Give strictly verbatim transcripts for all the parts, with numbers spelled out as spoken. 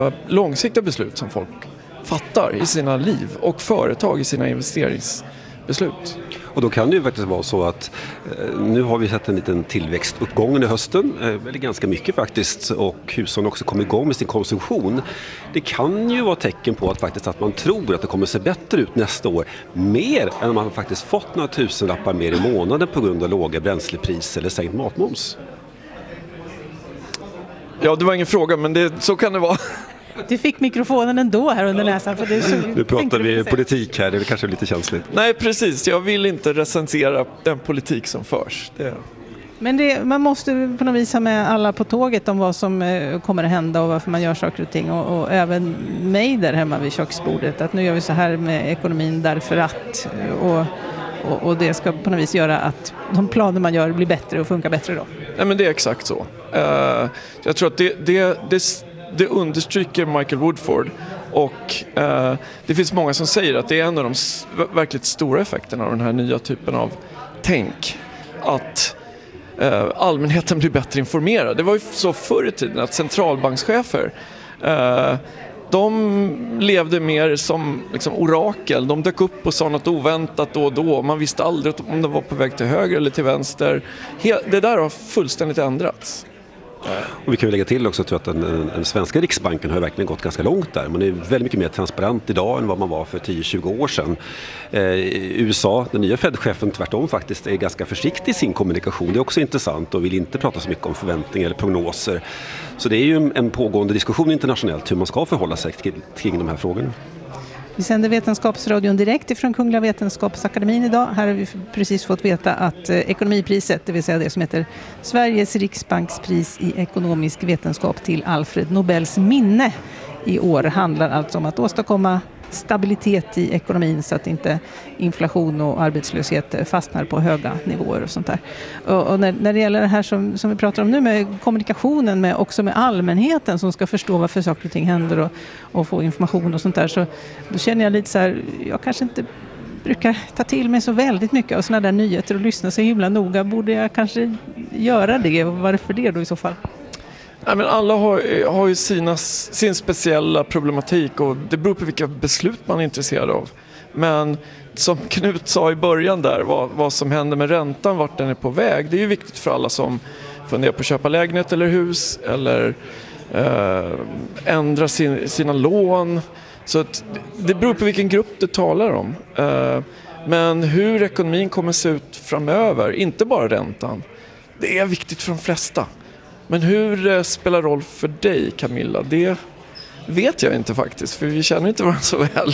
långsiktiga beslut som folk fattar i sina liv och företag i sina investeringsbeslut. Och då kan det ju faktiskt vara så att eh, nu har vi sett en liten tillväxtuppgång under hösten, eh, eller ganska mycket faktiskt, och hushållen också kommer igång med sin konsumtion. Det kan ju vara tecken på att faktiskt att man tror att det kommer se bättre ut nästa år, mer än om man faktiskt fått några tusenlappar mer i månaden på grund av låga bränslepriser eller sänkt matmoms. Ja, det var ingen fråga, men det, så kan det vara. Du fick mikrofonen ändå här under näsan. För det så, nu pratar vi politik här, det är kanske lite känsligt. Nej, precis. Jag vill inte recensera den politik som förs. Det... Men det, man måste på något vis ha med alla på tåget om vad som kommer att hända och varför man gör saker och ting. Och, och även mig där hemma vid köksbordet. Att nu gör vi så här med ekonomin därför att... Och, och, och det ska på något vis göra att de planer man gör blir bättre och funkar bättre då. Nej, men det är exakt så. Uh, jag tror att det... det, det Det understryker Michael Woodford och eh, det finns många som säger att det är en av de s- verkligt stora effekterna av den här nya typen av tänk. Att eh, allmänheten blir bättre informerad. Det var ju så förr i tiden att centralbankschefer eh, de levde mer som liksom, orakel. De dök upp och sa något oväntat då och då. Man visste aldrig om de var på väg till höger eller till vänster. He- det där har fullständigt ändrats. Och vi kan ju lägga till också att den, den svenska riksbanken har verkligen gått ganska långt där. Man är väldigt mycket mer transparent idag än vad man var för tio till tjugo år sedan. Eh, I U S A, den nya Fed-chefen tvärtom faktiskt är ganska försiktig i sin kommunikation. Det är också intressant och vill inte prata så mycket om förväntningar eller prognoser. Så det är ju en, en pågående diskussion internationellt hur man ska förhålla sig till, kring de här frågorna. Vi sänder Vetenskapsradion direkt ifrån Kungliga Vetenskapsakademin idag. Här har vi precis fått veta att eh, ekonomipriset, det vill säga det som heter Sveriges riksbankspris i ekonomisk vetenskap till Alfred Nobels minne i år, handlar alltså om att åstadkomma stabilitet i ekonomin så att inte inflation och arbetslöshet fastnar på höga nivåer och sånt där. Och, och när, när det gäller det här som, som vi pratar om nu med kommunikationen med, också med allmänheten som ska förstå varför saker och ting händer och, och få information och sånt där, så då känner jag lite så här, jag kanske inte brukar ta till mig så väldigt mycket av såna där nyheter och lyssna så himla noga. Borde jag kanske göra det? Och varför det då i så fall? Nej, men alla har, har ju sina, sin speciella problematik och det beror på vilka beslut man är intresserad av. Men som Knut sa i början där, vad, vad som händer med räntan, vart den är på väg, det är ju viktigt för alla som funderar på att köpa lägenhet eller hus eller eh, ändra sin, sina lån. Så att det beror på vilken grupp du talar om. Eh, men hur ekonomin kommer se ut framöver, inte bara räntan, det är viktigt för de flesta. Men hur det spelar roll för dig, Camilla, det vet jag inte faktiskt. För vi känner inte varandra så väl.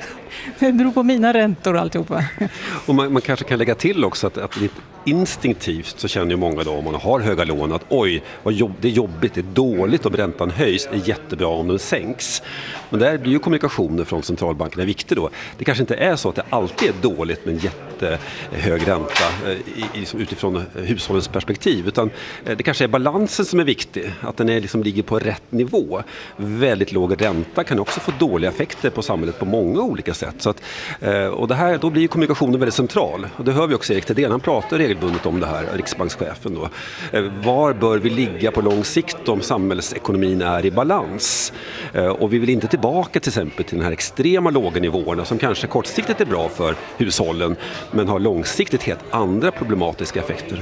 Det beror på mina räntor och alltihopa. Och man, man kanske kan lägga till också att, att lite instinktivt så känner ju många då om man har höga lån att oj, vad jobb, det är jobbigt, det är dåligt om räntan höjs, det är jättebra om den sänks. Men där blir ju kommunikationen från centralbankerna viktig då. Det kanske inte är så att det alltid är dåligt med en jättehög ränta i, i, utifrån hushållens perspektiv, utan det kanske är balansen som är viktig, att den är, liksom, ligger på rätt nivå. Väldigt låg ränta kan också få dåliga effekter på samhället på många olika sätt. Så att, och det här, då blir kommunikationen väldigt central. Och det hör vi också Erik Thedéen, han pratar regelbundet om det här, riksbankschefen då. Var bör vi ligga på lång sikt om samhällsekonomin är i balans? Och vi vill inte tillbaka till exempel till den här extrema låga nivåerna som kanske kortsiktigt är bra för hushållen men har långsiktigt helt andra problematiska effekter.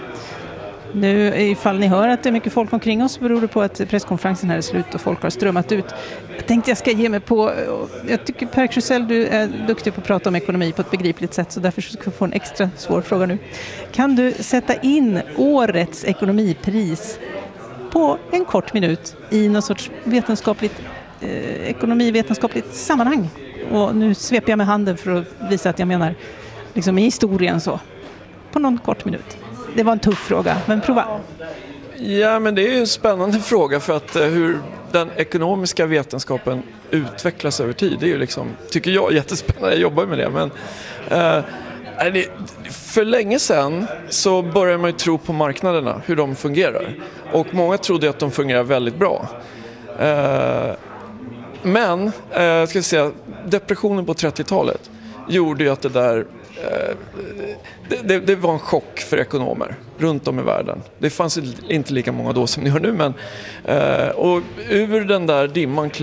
Nu, ifall ni hör att det är mycket folk omkring oss, beror det på att presskonferensen här är slut och folk har strömmat ut. Jag tänkte jag ska ge mig på, jag tycker Per Krusell, du är duktig på att prata om ekonomi på ett begripligt sätt, så därför ska jag få en extra svår fråga nu. Kan du sätta in årets ekonomipris på en kort minut i någon sorts vetenskapligt, eh, ekonomivetenskapligt sammanhang? Och nu sveper jag med handen för att visa att jag menar liksom i historien så. På någon kort minut. Det var en tuff fråga, men prova. Ja, men det är ju en spännande fråga för att eh, hur den ekonomiska vetenskapen utvecklas över tid. Det är ju liksom, tycker jag, jättespännande. Jag jobbar med det, men eh, det, för länge sedan så började man ju tro på marknaderna, hur de fungerar. Och många trodde att de fungerar väldigt bra. Eh, men, eh, ska jag säga, depressionen på trettiotalet gjorde ju att det där det, det, det var en chock för ekonomer runt om i världen. Det fanns inte lika många då som ni hör nu, men och ur den där dimman